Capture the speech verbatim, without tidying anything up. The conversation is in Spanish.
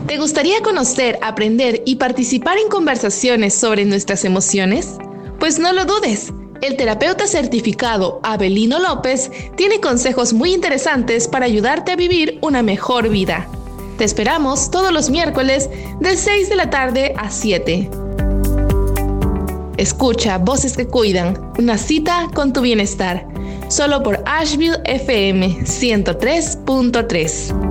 ¿Te gustaría conocer, aprender y participar en conversaciones sobre nuestras emociones? Pues no lo dudes. El terapeuta certificado Abelino López tiene consejos muy interesantes para ayudarte a vivir una mejor vida. Te esperamos todos los miércoles de seis de la tarde a siete. Escucha Voces que Cuidan, una cita con tu bienestar, solo por Asheville F M ciento tres punto tres.